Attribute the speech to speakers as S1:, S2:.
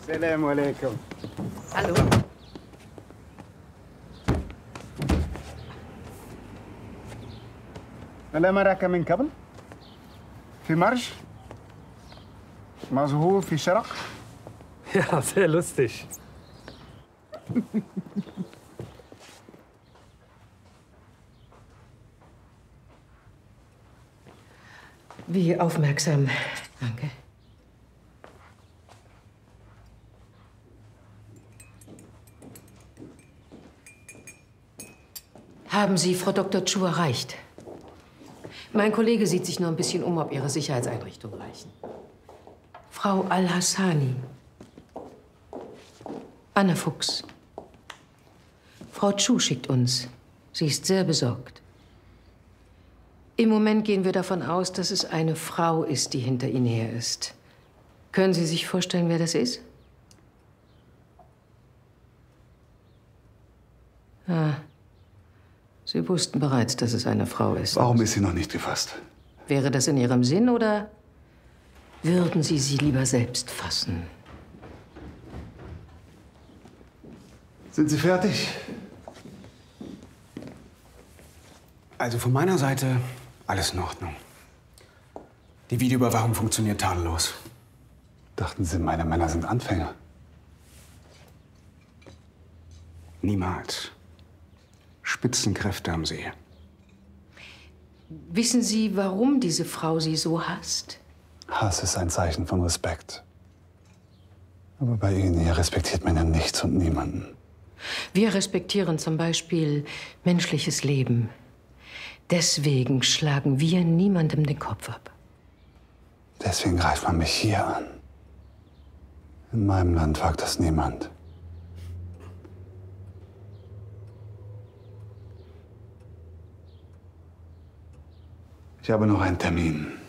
S1: السلام عليكم.
S2: Hallo?
S1: ألم أراك من قبل؟ في مرج؟ مظهور في شرق؟
S3: Ja, sehr lustig.
S2: Wie aufmerksam. Danke. Haben Sie Frau Dr. Chu erreicht? Mein Kollege sieht sich nur ein bisschen um, ob Ihre Sicherheitseinrichtungen reichen. Frau Al-Hassani. Anna Fuchs. Frau Chu schickt uns. Sie ist sehr besorgt. Im Moment gehen wir davon aus, dass es eine Frau ist, die hinter Ihnen her ist. Können Sie sich vorstellen, wer das ist? Ah. Sie wussten bereits, dass es eine Frau ist.
S4: Warum ist sie noch nicht gefasst?
S2: Wäre das in Ihrem Sinn oder würden Sie sie lieber selbst fassen?
S4: Sind Sie fertig?
S5: Also von meiner Seite alles in Ordnung. Die Videoüberwachung funktioniert tadellos.
S4: Dachten Sie, meine Männer sind Anfänger?
S5: Niemals. Spitzenkräfte haben sie.
S2: Wissen Sie, warum diese Frau Sie so hasst?
S4: Hass ist ein Zeichen von Respekt. Aber bei Ihnen hier respektiert man ja nichts und niemanden.
S2: Wir respektieren zum Beispiel menschliches Leben. Deswegen schlagen wir niemandem den Kopf ab.
S4: Deswegen greift man mich hier an. In meinem Land wagt das niemand. Ich habe noch einen Termin.